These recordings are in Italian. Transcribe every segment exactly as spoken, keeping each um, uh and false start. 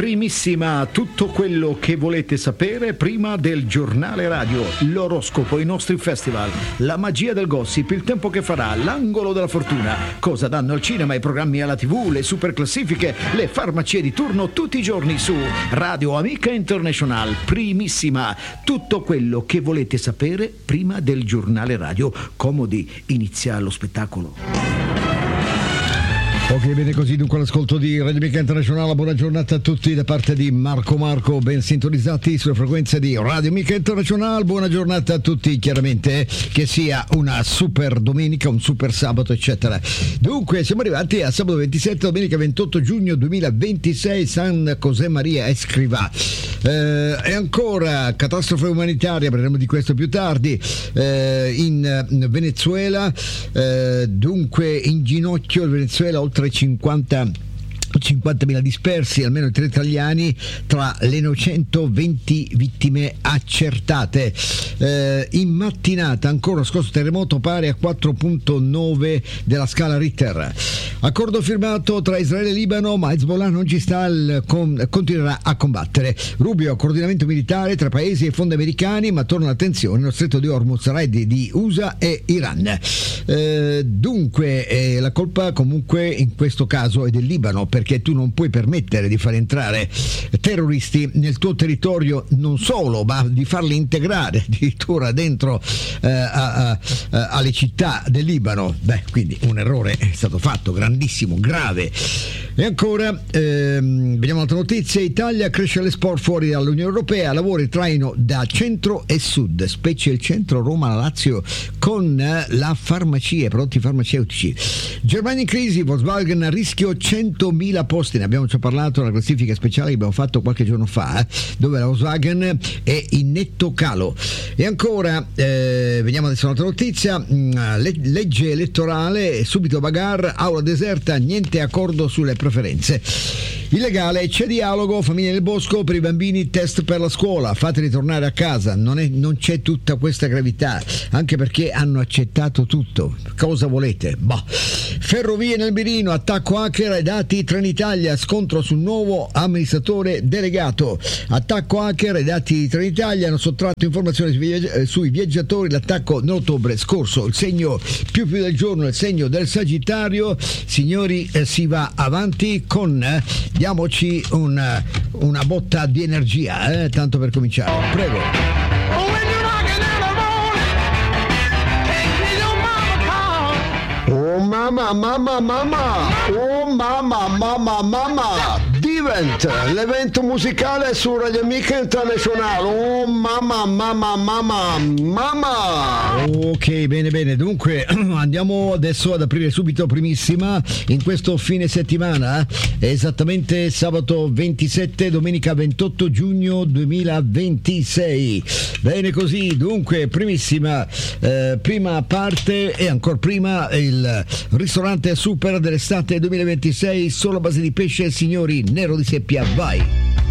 Primissima, tutto quello che volete sapere prima del giornale radio, l'oroscopo, i nostri festival, la magia del gossip, il tempo che farà, l'angolo della fortuna, cosa danno al cinema, i programmi alla tivù, le super classifiche, le farmacie di turno tutti i giorni su Radio Amica International. Primissima, tutto quello che volete sapere prima del giornale radio. Comodi, inizia lo spettacolo. Ok, bene così, dunque l'ascolto di Radio Amica Internazionale. Buona giornata a tutti da parte di Marco Marco, ben sintonizzati sulle frequenze di Radio Amica Internazionale. Buona giornata a tutti, chiaramente che sia una super domenica, un super sabato, eccetera. Dunque siamo arrivati a sabato ventisette, domenica ventotto giugno duemilaventisei, San José Maria Escrivá. Eh, e ancora catastrofe umanitaria, parleremo di questo più tardi, eh, in Venezuela, eh, dunque in ginocchio il Venezuela, oltre cinquanta cinquantamila dispersi, almeno tre italiani tra le novecentoventi vittime accertate. Eh, in mattinata ancora scosso terremoto pari a quattro virgola nove della scala Richter. Accordo firmato tra Israele e Libano, ma Hezbollah non ci sta, il, con, continuerà a combattere. Rubio, coordinamento militare tra paesi e fondi americani, ma torna l'attenzione nello stretto di Hormuz, raid di U S A e Iran. Eh, dunque eh, la colpa comunque in questo caso è del Libano, perché tu non puoi permettere di far entrare terroristi nel tuo territorio, non solo, ma di farli integrare addirittura dentro eh, a, a, a, alle città del Libano. Beh, quindi un errore è stato fatto, grandissimo, grave. E ancora ehm, vediamo un'altra notizia: Italia cresce l'export fuori dall'Unione Europea, lavori traino da centro e sud, specie il centro Roma, Lazio, con eh, la farmacia, prodotti farmaceutici. Germania in crisi, Volkswagen a rischio centomila posti, ne abbiamo già parlato nella classifica speciale che abbiamo fatto qualche giorno fa, eh, dove la Volkswagen è in netto calo. E ancora eh, vediamo adesso un'altra notizia: mh, legge elettorale, subito bagarre, aula deserta, niente accordo sulle preferenze. Illegale, c'è dialogo, famiglia del bosco, per i bambini test per la scuola, fateli tornare a casa, non, è, non c'è tutta questa gravità, anche perché hanno accettato tutto, cosa volete? Boh. Ferrovie nel mirino, attacco hacker ai dati Trenitalia, scontro sul nuovo amministratore delegato. Attacco hacker ai dati Trenitalia, hanno sottratto informazioni sui viaggiatori, l'attacco nell'ottobre scorso. Il segno più più del giorno, il segno del Sagittario. Signori, eh, si va avanti con eh, diamoci una, una botta di energia, eh, tanto per cominciare. Prego. Oh mamma, mamma, mamma! Oh mamma, mamma, mamma! Divent, l'evento musicale su Radio Amica Internazionale. Oh mamma, mamma, mamma, mamma! Ok, bene, bene. Dunque andiamo adesso ad aprire subito primissima in questo fine settimana, esattamente sabato ventisette, domenica ventotto giugno duemilaventisei. Bene così, dunque primissima, eh, prima parte e ancora prima il ristorante super dell'estate duemilaventisei, solo a base di pesce, signori. Nero di Seppia, vai!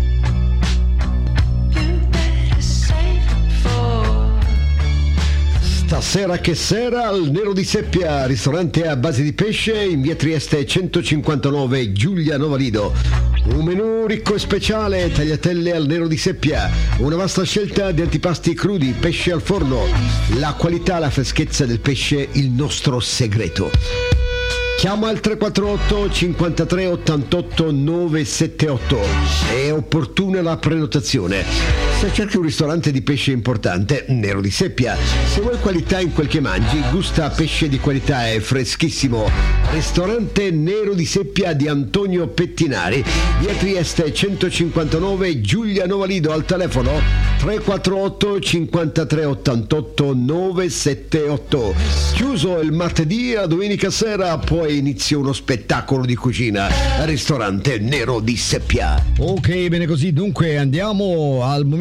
Stasera che sera al Nero di Seppia, ristorante a base di pesce in via Trieste centocinquantanove, Giulia Novalido. Un menù ricco e speciale, tagliatelle al Nero di Seppia, una vasta scelta di antipasti crudi, pesce al forno, la qualità, la freschezza del pesce, il nostro segreto. Chiama al tre quattro otto cinquantatré ottantotto novecentosettantotto, è opportuna la prenotazione. Se cerchi un ristorante di pesce importante, Nero di Seppia. Se vuoi qualità in quel che mangi, gusta pesce di qualità e freschissimo. Ristorante Nero di Seppia di Antonio Pettinari, via Trieste centocinquantanove, Giulia Novalido, al telefono tre quattro otto cinquantatré ottantotto novecentosettantotto. Chiuso il martedì, la domenica sera poi inizia uno spettacolo di cucina al ristorante Nero di Seppia. Ok, bene così, dunque andiamo al momento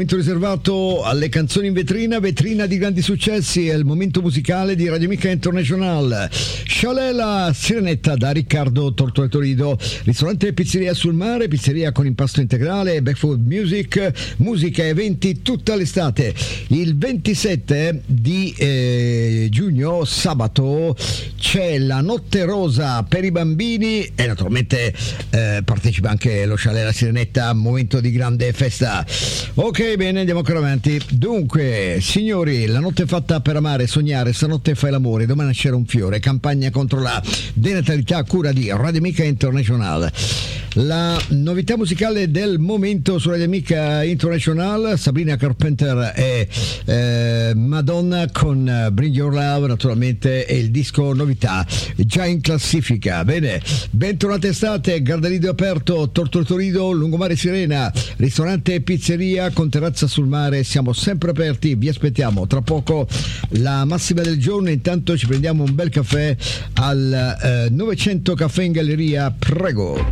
momento riservato alle canzoni in vetrina, vetrina di grandi successi, è il momento musicale di Radio Amica International. Scialela Sirenetta da Riccardo Tortoretorido, ristorante e pizzeria sul mare, pizzeria con impasto integrale, backfood music, musica e eventi tutta l'estate. Il ventisette di eh, giugno, sabato, c'è la Notte Rosa per i bambini e naturalmente eh, partecipa anche lo Scialela Sirenetta, momento di grande festa. Ok, bene, andiamo ancora avanti. Dunque, signori, la notte è fatta per amare, sognare, stanotte fai l'amore, domani nascerà un fiore, campagna contro la denatalità a cura di Radio Amica International. La novità musicale del momento su Radio Amica International, Sabrina Carpenter e eh, Madonna con Bring Your Love, naturalmente è il disco novità già in classifica. Bene, bentornata estate, Gardarido aperto, Tortoretorido, Lungomare Sirena, ristorante e pizzeria con terrazza sul mare, siamo sempre aperti, vi aspettiamo. Tra poco la massima del giorno, intanto ci prendiamo un bel caffè al eh, novecento Caffè in Galleria, prego.